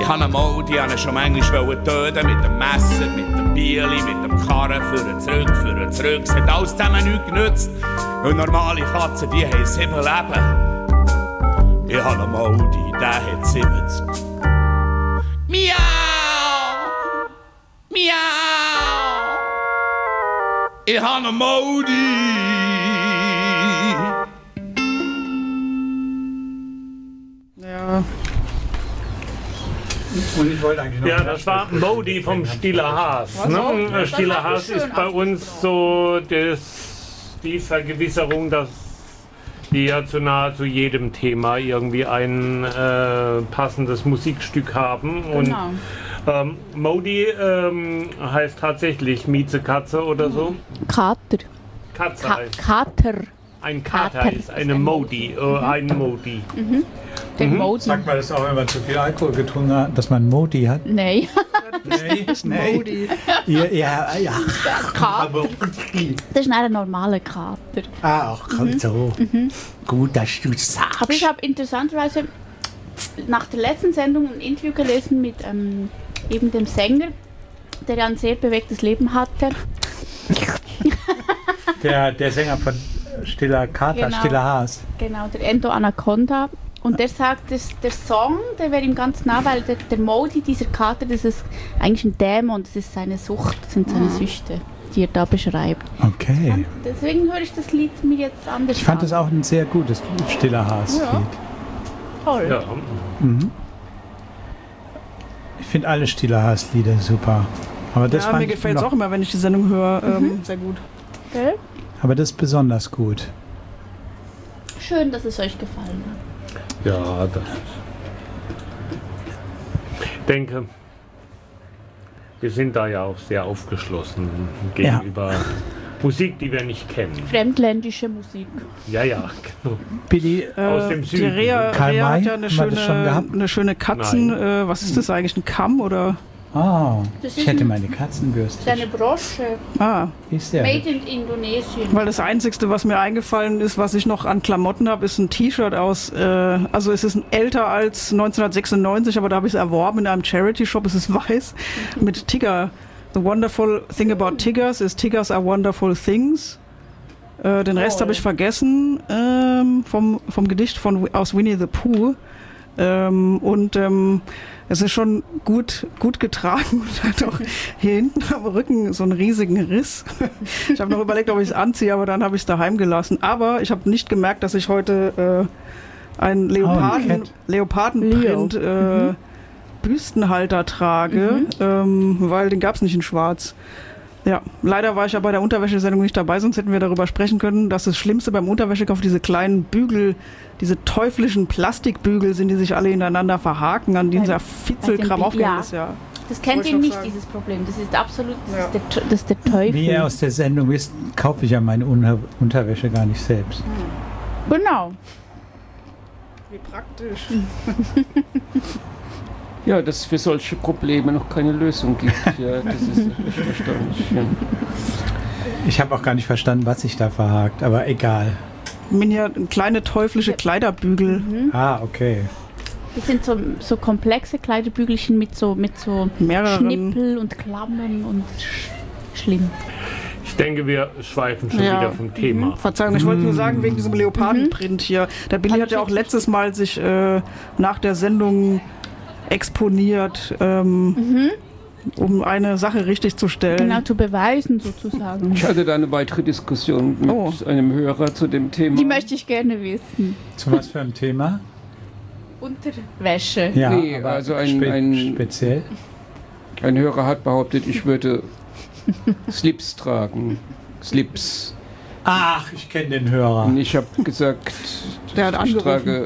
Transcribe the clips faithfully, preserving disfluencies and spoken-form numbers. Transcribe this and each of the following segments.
Ich habe mal, die haben schon manchmal töten mit dem Messer, mit dem Bieli, mit dem Karren, für zurück, für zurück. Es hat alles zusammen nichts genützt. Und normale Katzen, die haben sieben Leben. Ich habe mal, die, der hat siebzig. Miau! Miau! Ich habe mal, die. Ja. Und ich wollte eigentlich noch Ja, das war Modi vom Stiller Haas. Ne? Stiller Haas ist bei uns so das, die Vergewisserung, dass die ja zu nahezu jedem Thema irgendwie ein äh, passendes Musikstück haben. Und Genau. ähm, Modi ähm, heißt tatsächlich Miezekatze oder so. Kater. Katze Ka heißt. Kater. Ein Kater, Kater ist eine Modi, äh, ein Modi. Mhm. Den Mhm. Modi. Sagt man das auch, wenn man zu viel Alkohol getrunken hat, dass man Modi hat? Nein. Nee, nee. Modi. Ja, ja, ja. Kater. Das ist nicht ein normaler Kater. Ah, ach, kommt so. Mhm. Gut, dass du es sagst. Aber ich habe interessanterweise nach der letzten Sendung ein Interview gelesen mit ähm, eben dem Sänger, der ja ein sehr bewegtes Leben hatte. Der, der Sänger von Stiller Kater, Genau. Stiller Haas. Genau, der Endo Anaconda. Und der sagt, dass der Song, der wäre ihm ganz nah, weil der, der Modi, dieser Kater, das ist eigentlich ein Dämon, das ist seine Sucht, das sind seine Süchte, die er da beschreibt. Okay. Und deswegen höre ich das Lied mir jetzt anders Ich fand an. das auch ein sehr gutes Stiller Haas-Lied. Ja. Toll. Ja. Mhm. Ich finde alle Stiller Haas-Lieder super. Aber das Ja, fand mir ich gefällt es noch- auch immer, wenn ich die Sendung höre. Ähm, Mhm. sehr gut. Gell? Aber das ist besonders gut. Schön, dass es euch gefallen hat. Ja, das ich denke, wir sind da ja auch sehr aufgeschlossen gegenüber Musik, die wir nicht kennen. Fremdländische Musik. Ja, ja, genau. Billy, Aus dem Die Süden. Rea, Karl Rea May, hat ja eine haben wir das schon schöne, gehabt? eine schöne Katzen. Nein. Äh, was ist das eigentlich? Ein Kamm oder? oh, Das ich ist hätte ein- meine Katzenbürste. Seine Brosche. Ah, Wie ist der? Made in Indonesien. weil das Einzige, was mir eingefallen ist, was ich noch an Klamotten habe, ist ein T-Shirt aus, äh, also es ist älter als neunzehnhundertsechsundneunzig, aber da habe ich es erworben in einem Charity-Shop, es ist weiß, mit Tigger. The wonderful thing about Tiggers is Tiggers are wonderful things. Äh, den Rest Toll. habe ich vergessen, ähm, vom, vom Gedicht von, aus Winnie the Pooh. Ähm, und ähm, es ist schon gut, gut getragen und hat auch hier hinten am Rücken so einen riesigen Riss. Ich habe noch überlegt, ob ich es anziehe, aber dann habe ich es daheim gelassen. Aber ich habe nicht gemerkt, dass ich heute äh, einen Leoparden, Cat. Leopardenprint Leo. äh, Büstenhalter trage, ähm, weil den gab es nicht in schwarz. Ja, leider war ich ja bei der Unterwäschesendung nicht dabei, sonst hätten wir darüber sprechen können, dass das Schlimmste beim Unterwäschekauf diese kleinen Bügel, diese teuflischen Plastikbügel sind, die sich alle ineinander verhaken an dieser Fitzelkram Bi- aufgehen. ja. Das ja. Das kennt Wollte ihr ich noch nicht, sagen. dieses Problem. Das ist absolut, das, Ja. ist, der, das ist der Teufel. Wie ihr aus der Sendung wisst, kaufe ich ja meine Unter Unterwäsche gar nicht selbst. Genau. Wie praktisch. Ja, dass es für solche Probleme noch keine Lösung gibt. Ja, das ist echt erstaunlich. Ja. Ich habe auch gar nicht verstanden, was sich da verhakt, aber egal. Minja, kleine teuflische Kleiderbügel. Ah, okay. Das sind so, so komplexe Kleiderbügelchen mit so, mit so Mehreren. Schnippel und Klammen und sch schlimm. Ich denke, wir schweifen schon Ja. wieder vom Thema. Verzeihung, ich wollte nur sagen, wegen diesem Leopardenprint hier. Der Billy Hab hat ja ich auch jetzt- letztes Mal sich äh, nach der Sendung exponiert, ähm, um eine Sache richtig zu stellen. Genau, zu beweisen sozusagen. Ich hatte da eine weitere Diskussion mit Oh. einem Hörer zu dem Thema. Die möchte ich gerne wissen. Zu was für einem Thema? Unterwäsche. Ja, Nee, aber also ein- spe ein- speziell. Ein Hörer hat behauptet, ich würde Slips tragen. Slips. Ach, ich kenne den Hörer. Und ich habe gesagt, Der hat ich angerufen. trage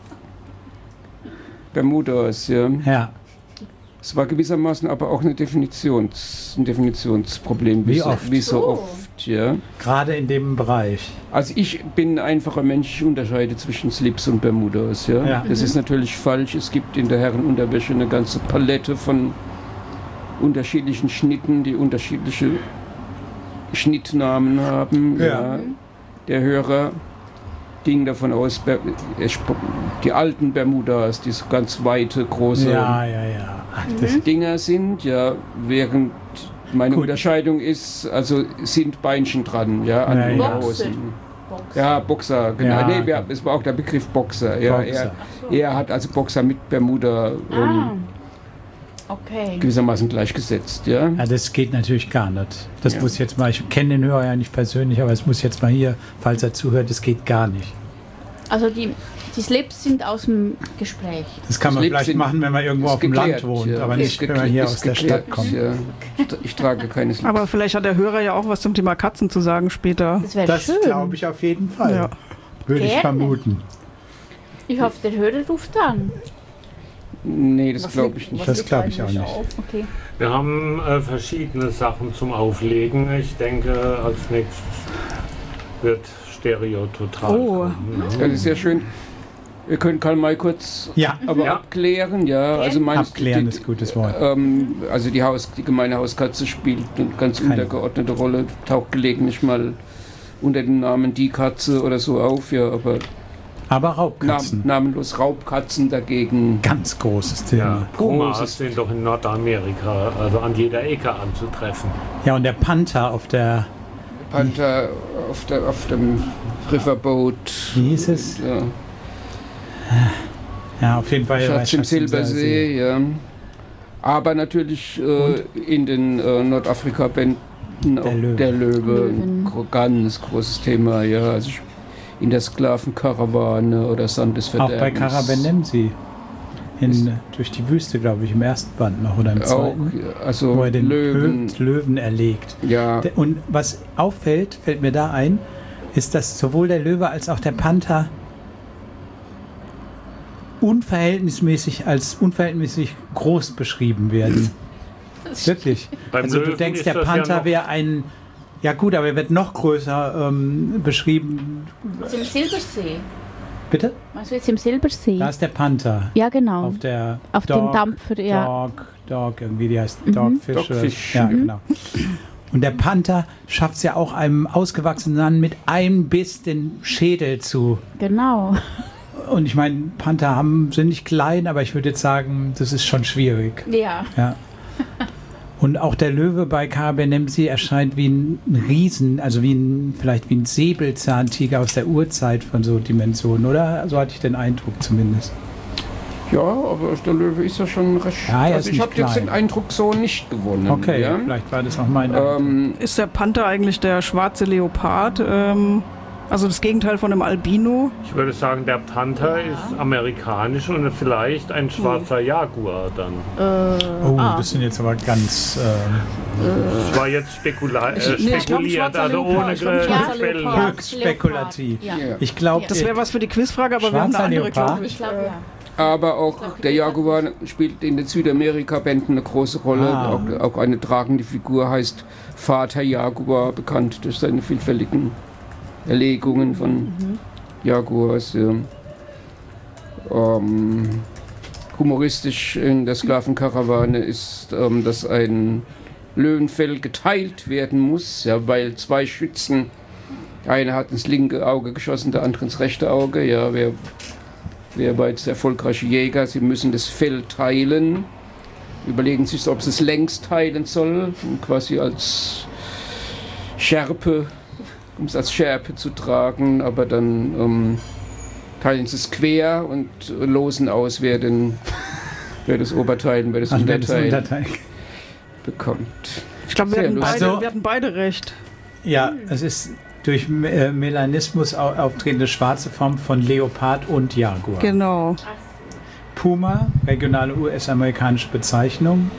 Bermudas. Ja. Ja. Es war gewissermaßen aber auch eine Definitions, ein Definitionsproblem. Wie so, oft? Wie so Oh. oft, ja. Gerade in dem Bereich. Also ich bin ein einfacher Mensch, ich unterscheide zwischen Slips und Bermudas. Ja? Ja. Das ist natürlich falsch. Es gibt in der Herrenunterwäsche eine ganze Palette von unterschiedlichen Schnitten, die unterschiedliche Schnittnamen haben. Ja. Ja. Der Hörer ging davon aus, Ber- die alten Bermudas, die so ganz weite, große Ja, ja, ja. Ach, das, Dinger sind, ja, während meine Gut. Unterscheidung ist, also sind Beinchen dran, ja, an Ja, den ja. Unterhosen. Boxer. Ja, Boxer, genau. Ja, nee, wir, okay. es war auch der Begriff Boxer. Ja, Boxer. Er, er hat also Boxer mit Bermuda Ah, ähm, okay. gewissermaßen gleichgesetzt, ja. ja, das geht natürlich gar nicht. Das Ja. muss jetzt mal, ich kenne den Hörer ja nicht persönlich, aber es muss jetzt mal hier, falls er zuhört, das geht gar nicht. Also die, die Slips sind aus dem Gespräch. Das kann man Slips vielleicht sind- machen, wenn man irgendwo ist auf dem geklärt, Land wohnt, ja. aber Ist nicht, wenn man hier ist aus der geklärt, Stadt kommt. Ja. Ich, ich trage keine Slips. Aber vielleicht hat der Hörer ja auch was zum Thema Katzen zu sagen später. Das wäre Das schön. glaube ich auf jeden Fall. Ja. Würde ich Gerne. vermuten. Ich hoffe, der Hörer ruft an. Nee, das glaube ich nicht. Das glaube ich auch nicht. Okay. Wir haben äh, verschiedene Sachen zum Auflegen. Ich denke, als nächstes wird Stereo total. Oh. kommen, Das ne? ist sehr schön. Wir können Karl May kurz Ja, aber Ja. abklären, ja. Also meines, abklären die- ist ein gutes Wort. Ähm, also die, Haus, die gemeine Hauskatze spielt eine ganz Keine. untergeordnete Rolle, taucht gelegentlich mal unter dem Namen die Katze oder so auf, ja, aber Aber nam, Raubkatzen, namenlos Raubkatzen dagegen. ganz großes Ja, Thema. Pumas Großes- sind doch in Nordamerika, also an jeder Ecke anzutreffen. Ja, und der Panther auf der, Panther auf, der, auf dem Riverboat. wie hieß es? Ja, Ja, auf jeden Fall. Schatz im Schatz im Silbersee, ja. Aber natürlich äh, in den äh, Nordafrika-Bänden auch Der Löwe. der Löwe, Löwen. ein gro- ganz großes Thema, ja. Also ich- in der Sklavenkarawane oder Sand des Auch Verderbens. bei Karabenemsi. In, durch die Wüste, glaube ich, im ersten Band noch oder im Auch, zweiten. ja, also Wo er den Löwen, Löwen, Löwen erlegt. ja. Der- Und was auffällt, fällt mir da ein, ist, dass sowohl der Löwe als auch der Panther unverhältnismäßig als unverhältnismäßig groß beschrieben werden. Wirklich. Beim Also du Löwen denkst, ist der das ja Panther noch- wäre ein, ja gut, aber er wird noch größer ähm, beschrieben. Also im Silbersee. Bitte? Meinst du jetzt im Silbersee? Da ist der Panther. Ja, genau. Auf der Auf dem Dampfer, ja. Dog, Dog, irgendwie, die heißt Mhm. Dogfish. Dogfish. Ja, Mhm. genau. Und der Panther schafft es ja auch, einem ausgewachsenen Mann mit einem Biss den Schädel zu. Genau. Und ich meine, Panther haben, sind nicht klein, aber ich würde jetzt sagen, das ist schon schwierig. Ja. Ja. Und auch der Löwe bei Karabenemsi erscheint wie ein Riesen, also wie ein, vielleicht wie ein Säbelzahntiger aus der Urzeit von so Dimensionen, oder? So hatte ich den Eindruck zumindest. ja, aber der Löwe ist ja schon recht. Ja, er ist also ich nicht habe jetzt klein. den Eindruck so nicht gewonnen. Okay, Ja? vielleicht war das auch mein Eindruck. Ähm, Ist der Panther eigentlich der schwarze Leopard? Ähm, also das Gegenteil von einem Albino? Ich würde sagen, der Panther ist amerikanisch und vielleicht ein schwarzer Jaguar dann. Äh, Oh, ah. das sind jetzt aber ganz. Äh, Das war jetzt spekula äh, Ich- nee, ich glaub, ein spekuliert, schwarzer also Leopard. ohne Ich glaub, ein Gre- schwarzer Quellen. Leopard. höchst spekulativ. Ja. ja. Ich glaube, Das wäre was für die Quizfrage, aber wir haben eine Schwarzer andere, Leopard? glaube Ich ich. glaube, ja. Aber auch der Jaguar spielt in den Südamerika-Bänden eine große Rolle. Ah. Auch, auch eine tragende Figur heißt Vater Jaguar, bekannt durch seine vielfältigen Erlegungen von Jaguars. Ja. Ähm, humoristisch in der Sklavenkarawane ist, ähm, dass ein Löwenfell geteilt werden muss, ja, weil zwei Schützen, der eine hat ins linke Auge geschossen, der andere ins rechte Auge. Ja, wer Wer war jetzt der erfolgreiche Jäger? Sie müssen das Fell teilen. Überlegen sich, ob sie es längs teilen soll, um quasi als Schärpe, um es als Schärpe zu tragen. Aber dann ähm, teilen sie es quer und losen aus, wer, den, wer das Oberteil und wer das ach, wer das Unterteil Unterteil. bekommt. Ich glaube, wir, Sehr hatten lustig. beide- Also- wir hatten beide recht. Ja, es ist durch äh, Melanismus au auftretende schwarze Form von Leopard und Jaguar. Genau. Puma, regionale U S-amerikanische Bezeichnung.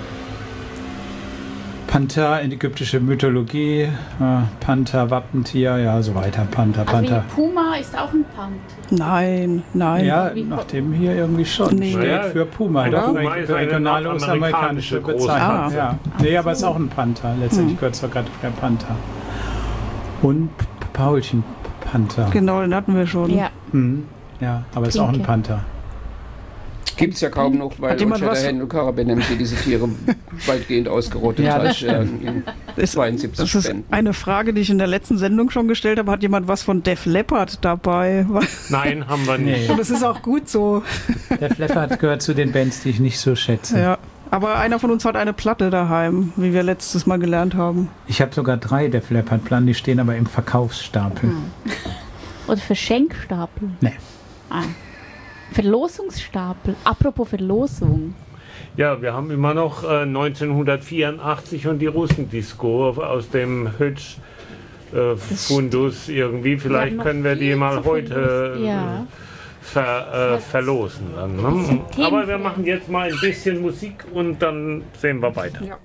Panther in ägyptische Mythologie, äh, Panther, Wappentier, ja, so weiter. Panther, Also Panther. wie Puma ist auch ein Panther. Nein, nein. Ja, Wie- nachdem hier irgendwie schon Nee. steht Naja, für Puma. ein Doch, Puma reg- ist eine regionale US-amerikanische nordamerikanische große Bezeichnung. Katze. Ja. Nee, aber es ist auch ein Panther. Letztendlich gehört zur Kategorie Panther. Und P- Paulchen Panther. Genau, den hatten wir schon. Ja. Mhm. Ja, aber es ist auch ein Pinke. Panther. Gibt es ja kaum noch, weil unter der Händel Karabenemsi diese Tiere weitgehend ausgerottet ja, hat äh, in ist, zweiundsiebzig Das ist Spenden. eine Frage, die ich in der letzten Sendung schon gestellt habe. Hat jemand was von Def Leppard dabei? Nein, haben wir nicht. Und das ist auch gut so. Def Leppard gehört zu den Bands, die ich nicht so schätze. Ja. Aber einer von uns hat eine Platte daheim, wie wir letztes Mal gelernt haben. Ich habe sogar drei Def Leppard-Platten, die stehen aber im Verkaufsstapel. Hm. Oder Verschenkstapel. Nee. Ah. Verlosungsstapel. Apropos Verlosung. Ja, wir haben immer noch äh, neunzehnhundertvierundachtzig und die Russendisco aus dem Hötsch äh, Fundus irgendwie. Vielleicht können wir die mal heute ja. ver, äh, verlosen. Dann, ne? Aber wir machen jetzt mal ein bisschen Musik und dann sehen wir weiter. Ja.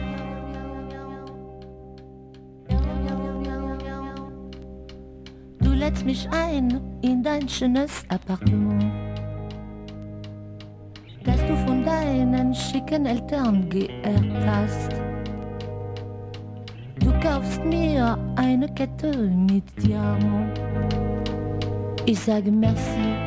Du lädst mich ein in dein schönes Appartement, das du von deinen schicken Eltern geerbt hast. Du kaufst mir eine Kette mit Diamant. Ich sage merci,